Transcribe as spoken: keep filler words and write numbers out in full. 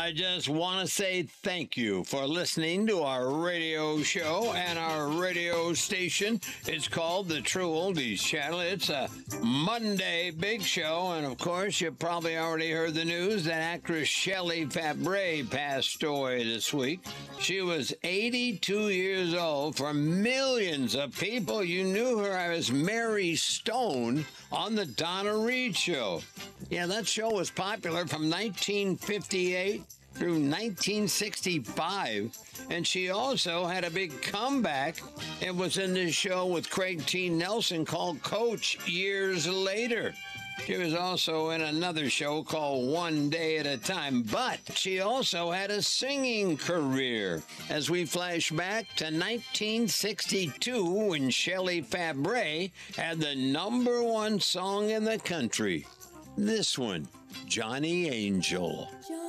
I just want to say thank you for listening to our radio show and our radio station. It's called the True Oldies Channel. It's a Monday big show, and of course, you probably already heard the news that actress Shelley Fabares passed away this week. She was eighty-two years old. For millions of people, you knew her as Mary Stone on the Donna Reed Show. Yeah, that show was popular from nineteen fifty-eight through nineteen sixty-five, and she also had a big comeback. It was in this show with Craig T. Nelson called Coach years later. She was also in another show called One Day at a Time, but she also had a singing career. As we flash back to nineteen sixty-two, when Shelley Fabares had the number one song in the country. This one, Johnny Angel.